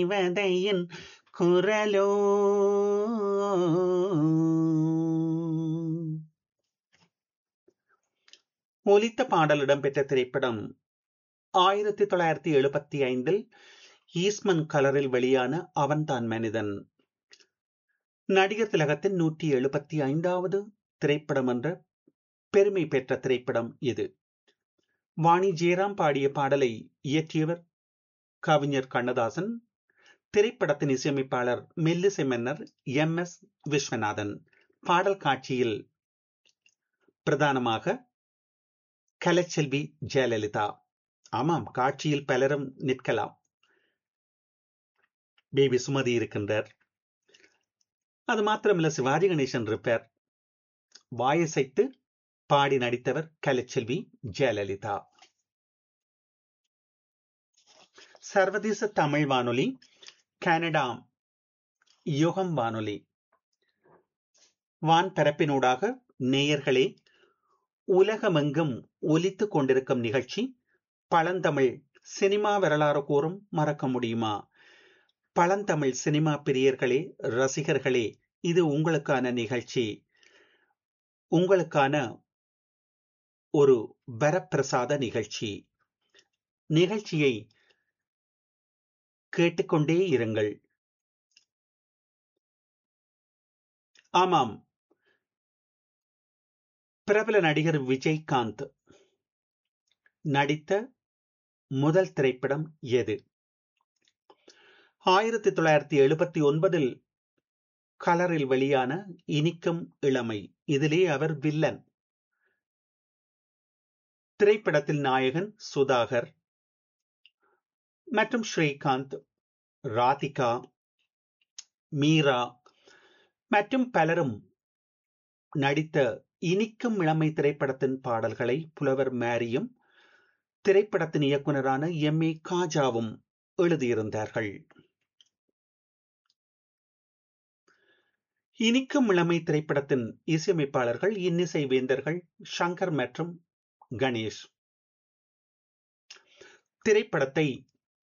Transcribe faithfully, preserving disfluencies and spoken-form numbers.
தேவதையின் குரலோ. ஒலித்த பாடல் இடம்பெற்ற திரைப்படம் ஆயிரத்தி தொள்ளாயிரத்தி எழுபத்தி ஐந்தில் ஈஸ்மன் கலரில் வெளியான அவன்தான் மனிதன். நடிகர் திலகத்தின் நூற்றி எழுபத்தி ஐந்தாவது திரைப்படம் என்ற பெருமை பெற்ற திரைப்படம் இது. வாணி ஜெயராம் பாடிய பாடலை இயற்றியவர் கவிஞர் கண்ணதாசன். திரைப்படத்தின் இசையமைப்பாளர் மெல்லிசை மன்னர் எம் எஸ் விஸ்வநாதன். பாடல் காட்சியில் பிரதானமாக கலைச்செல்வி ஜெயலலிதா. ஆமாம், காட்சியில் பலரும் நிற்கலாம். பேபி சுமதி இருக்கின்றார். அது மாத்திரமல்ல, சிவாஜி கணேசன் இருப்பார். வாயசைத்து பாடி நடித்தவர் கலைச்செல்வி ஜெயலலிதா. சர்வதேச தமிழ் வானொலி, கனடா யுகம் வானொலி வான் பரப்பினூடாக நேயர்களே, உலகமெங்கும் ஒலித்துக் கொண்டிருக்கும் நிகழ்ச்சி பழந்தமிழ் சினிமா வரலாறு கூறும் மறக்க முடியுமா. பழந்தமிழ் சினிமா பிரியர்களே, ரசிகர்களே, இது உங்களுக்கான நிகழ்ச்சி. உங்களுக்கான ஒரு வரப்பிரசாத நிகழ்ச்சி. நிகழ்ச்சியை கேட்டுக்கொண்டே இருங்கள். ஆமாம், பிரபல நடிகர் விஜயகாந்த் நடித்த முதல் திரைப்படம் எது? ஆயிரத்தி தொள்ளாயிரத்தி எழுபத்தி ஒன்பதில் கலரில் வெளியான இனிக்கும் இளமை. இதிலே அவர் வில்லன். திரைப்படத்தில் நாயகன் சுதாகர் மற்றும் ஸ்ரீகாந்த், ராதிகா, மீரா மற்றும் பலரும் நடித்த இனிக்கும் இளமை திரைப்படத்தின் பாடல்களை புலவர் மேரியும் திரைப்படத்தின் இயக்குனரான எம் ஏ காஜாவும் எழுதியிருந்தார்கள். இனிக்கும் இளமை திரைப்படத்தின் இசையமைப்பாளர்கள் இன்னிசை வேந்தர்கள் சங்கர் மற்றும் கணேஷ். திரைப்படத்தை